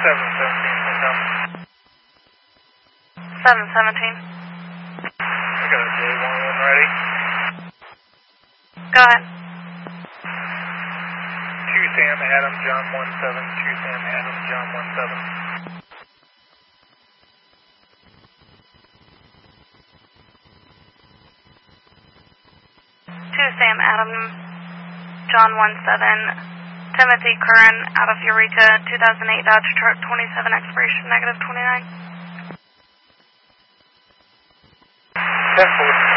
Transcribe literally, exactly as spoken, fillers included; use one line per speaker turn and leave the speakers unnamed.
seven seventeen, hotel.
seven seventeen.
I got a J one one ready.
Go ahead.
two Sam Adam John one seven, two Sam Adam John one seven.
two Sam Adam John one seven, Timothy Curran out of Eureka, two thousand eight Dodge Truck twenty-seven, expiration negative twenty-nine.
ten four.